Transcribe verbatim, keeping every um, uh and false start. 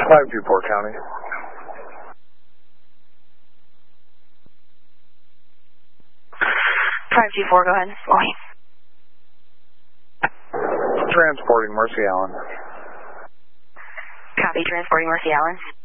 five two four County. five two four, go ahead. Going. Transporting Mercy Allen. Copy, transporting Mercy Allen.